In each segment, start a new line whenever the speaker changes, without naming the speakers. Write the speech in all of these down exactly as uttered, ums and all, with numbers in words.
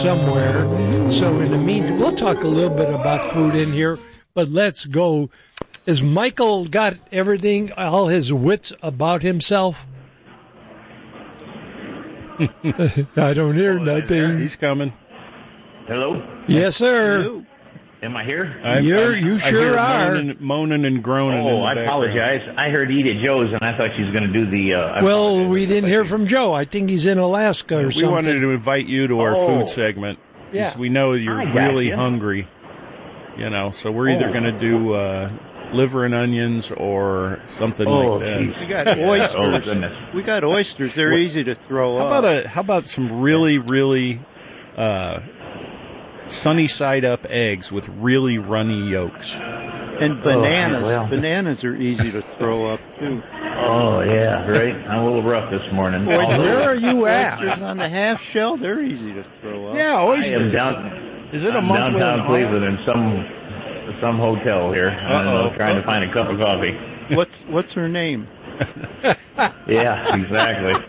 somewhere. So in the meantime, we'll talk a little bit about food in here, but let's go. Has Michael got everything, all his wits about himself? I don't hear oh, nothing.
He's coming.
Hello?
Yes, sir.
Hello. Am I here?
I'm,
You're,
I'm,
you
I
sure are.
Moaning, moaning and groaning.
Oh,
in the
I
background.
apologize. I heard Edith Joe's, and I thought she was going to do the... Uh,
well, we didn't hear from Joe. I think he's in Alaska or
we
something.
We wanted to invite you to our
oh.
food segment.
Yeah.
We know you're really
you.
hungry, you know, so we're either
oh.
going to do uh, liver and onions or something
oh,
like that.
Geez.
We got oysters.
oh, goodness.
We got oysters. They're
what,
easy to throw
how
up.
About a, how about some really, really... Uh, sunny side up eggs with really runny yolks.
And bananas.
Oh, well.
Bananas are easy to throw up, too.
Oh, yeah, right. I'm a little rough this morning.
Oysters,
Where are you at?
Oysters on the half shell, they're easy to throw up.
Yeah,
I
oysters.
am down,
Is it a
I'm
month with
downtown
an
Cleveland in some some hotel here. I don't know,
Uh-oh.
trying to find a cup of coffee.
What's what's her name?
Yeah, exactly.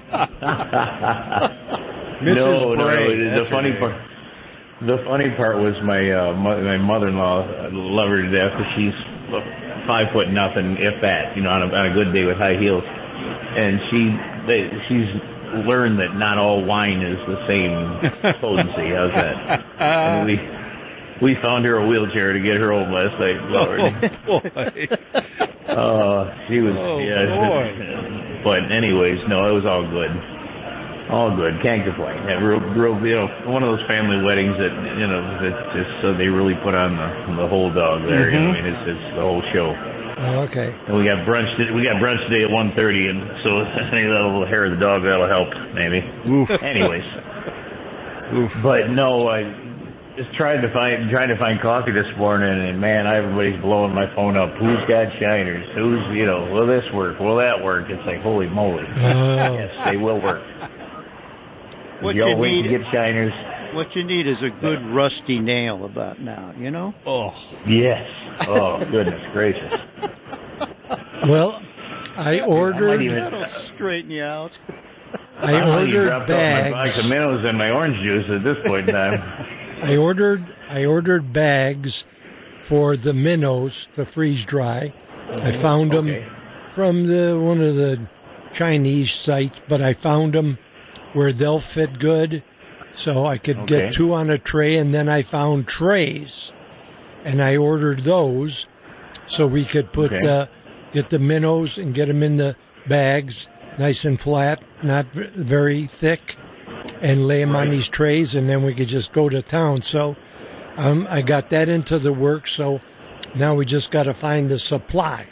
Missus
No, no,
Bray,
no.
that's
The funny
her name.
part. The funny part was my uh, mo- my mother-in-law love her to death because she's five foot nothing, if that, you know, on a, on a good day with high heels, and she they, she's learned that not all wine is the same potency. How's that? And we we found her a wheelchair to get her home last night. Lord.
Oh, boy.
Uh, she was
Oh,
yeah.
boy.
But anyways, no, it was all good. All good. Can't complain. Yeah, real, real, you know, one of those family weddings that, you know, that just so they really put on the the whole dog there.
Mm-hmm.
You know, I mean, it's, it's the whole show.
Oh, okay.
And we got brunch. We got brunch today at one thirty, and so any little hair of the dog that'll help maybe.
Oof.
Anyways,
Oof.
but no, I just tried to find trying to find coffee this morning, and man, everybody's blowing my phone up. Who's got shiners? Who's you know? Will this work? Will that work? It's like holy moly!
Oh.
Yes, they will work.
What
Y'all
you
wait
need,
to get shiners.
what you need is a good rusty nail about now, you know?
Oh.
Yes. Oh goodness gracious.
Well, I ordered.
even-
That'll straighten you out.
I
I'm already
ordered
dropped off my box
bags.
of minnows and my orange juice at this point in time.
I ordered. I ordered bags for the minnows to freeze dry. I found them
Okay.
from the one of the Chinese sites, but I found them where they'll fit good, so I could
Okay.
get two on a tray. And then I found trays, and I ordered those so we could put
Okay.
uh, get the minnows and get them in the bags, nice and flat, not v- very thick, and lay them on these trays, and then we could just go to town. So um, I got that into the works. So now we just got to find the supply.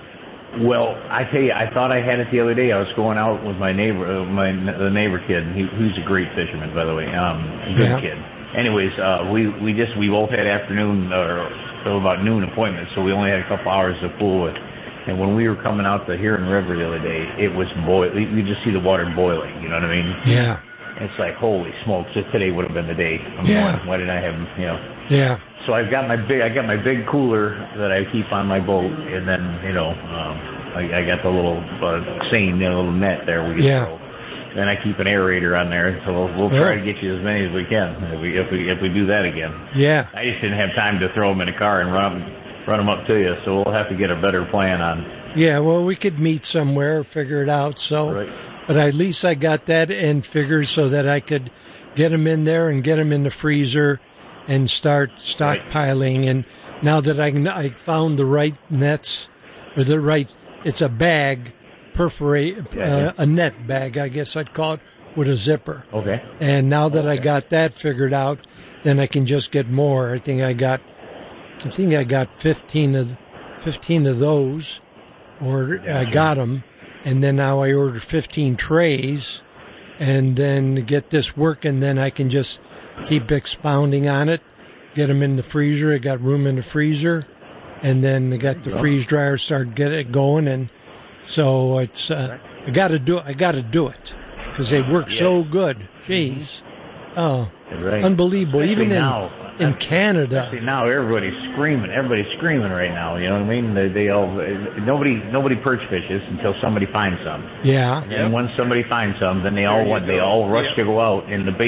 Well, I tell you, I thought I had it the other day. I was going out with my neighbor, uh, my the neighbor kid. He, who's a great fisherman, by the way. Um, a good
Yeah.
kid. Anyways, uh, we we just we both had afternoon or so about noon appointments, so we only had a couple hours to fool with. And when we were coming out the Huron River the other day, it was boil. You just see the water boiling. You know what I mean?
Yeah,
It's like holy smokes! Just today would have been the day. I'm
Yeah.
going, why did I have you know?
yeah.
So I've got my big, I got my big cooler that I keep on my boat, and then you know, um, I, I got the little uh, seine, you know, little net there we can
Yeah.
throw. Then I keep an aerator on there, so we'll, we'll try
Oh.
to get you as many as we can if we if we if we do that again.
Yeah.
I just didn't have time to throw them in a car and run them, run them up to you, so we'll have to get a better plan on.
Yeah, well, we could meet somewhere, figure it out. So,
Right.
but at least I got that in figures so that I could get them in there and get them in the freezer and start stockpiling. And now that I can, I found the right nets or the right, it's a bag, perforate,
Yeah,
uh, a net bag, I guess I'd call it, with a zipper.
Okay.
And now that I
Okay.
got that figured out, then I can just get more. I think I got, I think I got fifteen of, fifteen of those, or I got them, and then now I ordered fifteen trays, and then to get this working, then I can just keep expounding on it, get them in the freezer. I got room in the freezer, and then I got the freeze dryer, start get it going, and so it's uh, I got to do I got to do it because they work so good. Jeez, oh,
Right.
unbelievable!
Especially
Even in
now.
in Canada.
See, now everybody's screaming. Everybody's screaming right now. You know what I mean? They, they all nobody nobody perch fishes until somebody finds some.
Yeah.
And when somebody finds some, then they all
you
want they
go.
all rush
Yep.
to go out, and the bait